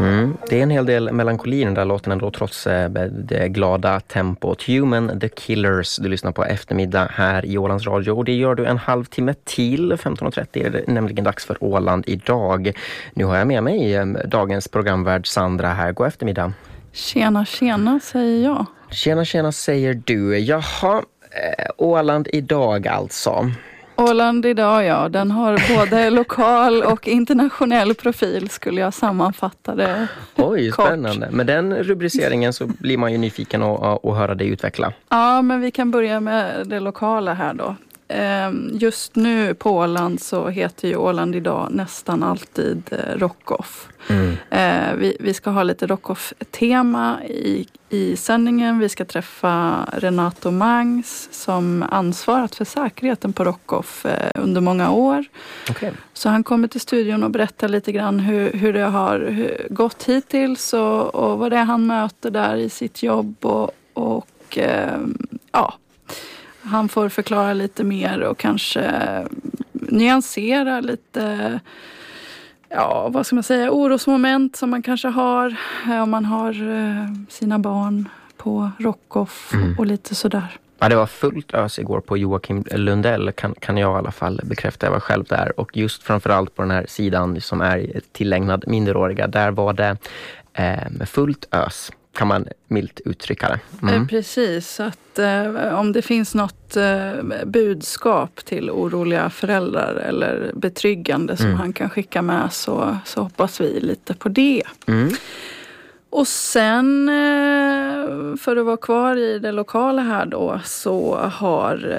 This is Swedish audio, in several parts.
Det är en hel del melankoli i den där låten ändå, trots det glada tempot. Human the Killers, du lyssnar på eftermiddag här i Ålands Radio. Och det gör du en halvtimme till, 15.30 är det nämligen dags för Åland idag. Nu har jag med mig dagens programvärd Sandra här. God eftermiddag. Tjena, tjena säger jag. Tjena, tjena säger du. Jaha, Åland idag alltså. Åland idag, ja. Den har både lokal och internationell profil, skulle jag sammanfatta det. Oj, kort. Spännande. Med den rubriceringen så blir man ju nyfiken att höra dig utveckla. Ja, men vi kan börja med det lokala här då. Just nu på Åland så heter ju Åland idag nästan alltid Rockoff. Vi ska ha lite Rockoff-tema i sändningen. Vi ska träffa Renato Mangs som ansvarat för säkerheten på Rockoff under många år. Okay. Så han kommer till studion och berättar lite grann hur det har gått hittills och vad det är han möter där i sitt jobb och ja. Han får förklara lite mer och kanske nyansera lite, ja, vad ska man säga, orosmoment som man kanske har om man har sina barn på Rockoff och lite sådär. Ja, det var fullt ös igår på Joakim Lundell, kan jag i alla fall bekräfta. Jag var själv där, och just framförallt på den här sidan som är tillägnad minderåriga, där var det fullt ös. Kan man milt uttrycka det. Precis, så att om det finns något budskap till oroliga föräldrar eller betryggande som han kan skicka med, så hoppas vi lite på det. Och sen, för att vara kvar i det lokala här då, så har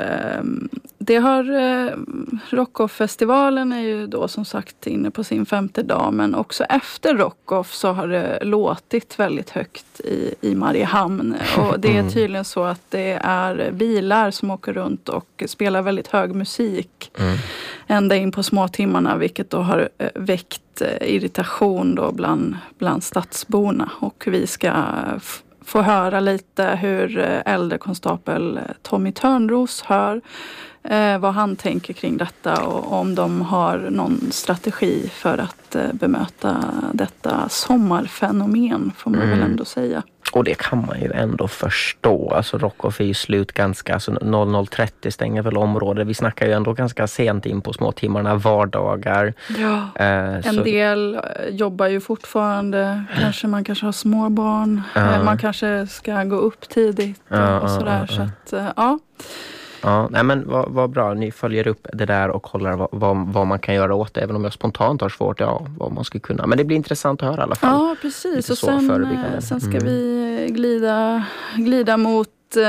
Rockoff-festivalen är ju då som sagt inne på sin 5:e dag, men också efter Rockoff så har det låtit väldigt högt i Mariehamn. Och det är tydligen så att det är bilar som åker runt och spelar väldigt hög musik ända in på småtimmarna, vilket då har väckt irritation då bland stadsborna. Och vi ska få höra lite hur äldrekonstapel Tommy Törnros hör vad han tänker kring detta och om de har någon strategi för att bemöta detta sommarfenomen, får man väl ändå säga. Och det kan man ju ändå förstå. Alltså Rockoff är ju slut ganska, alltså 00.30 stänger väl området. Vi snackar ju ändå ganska sent in på småtimmarna, vardagar. Ja, en del jobbar ju fortfarande. Man kanske har små barn. Man kanske ska gå upp tidigt och sådär. Så att, ja. Ja, nej men vad bra. Ni följer upp det där och kollar vad man kan göra åt det. Även om jag spontant har svårt, vad man skulle kunna. Men det blir intressant att höra i alla fall. Ja, precis. Och sen ska vi glida mot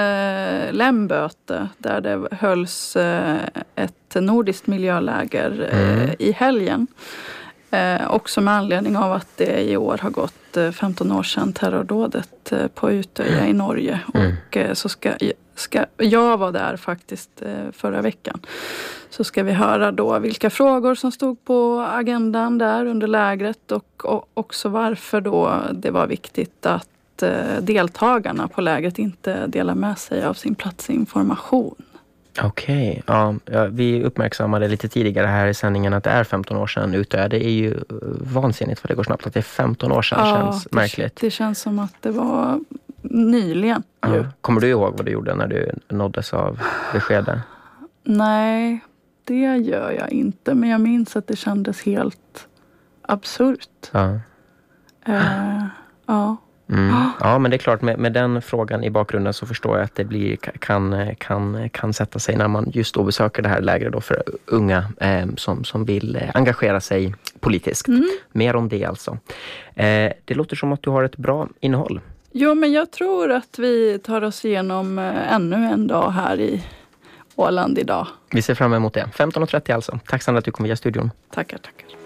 Lämböte, där det hölls ett nordiskt miljöläger i helgen. Också med anledning av att det i år har gått 15 år sedan terrordådet på Utöja i Norge. Och så ska jag var där faktiskt förra veckan. Så ska vi höra då vilka frågor som stod på agendan där under lägret och också varför då det var viktigt att deltagarna på lägret inte delar med sig av sin platsinformation. Okej, ja, vi uppmärksammade lite tidigare här i sändningen att det är 15 år sedan Utöja. Det är ju vansinnigt för det går snabbt att det är 15 år sedan, känns märkligt. Det känns som att det var nyligen. Ja. Kommer du ihåg vad du gjorde när du nåddes av beskedet? Nej, det gör jag inte. Men jag minns att det kändes helt absurt. Ja. Ja. Ja, men det är klart, med den frågan i bakgrunden så förstår jag att det kan sätta sig när man just då besöker det här lägret då för unga som vill engagera sig politiskt. Mer om det alltså. Det låter som att du har ett bra innehåll. Jo, men jag tror att vi tar oss igenom ännu en dag här i Åland idag. Vi ser fram emot det. 15.30 alltså. Tack Sandra att du kom via studion. Tackar.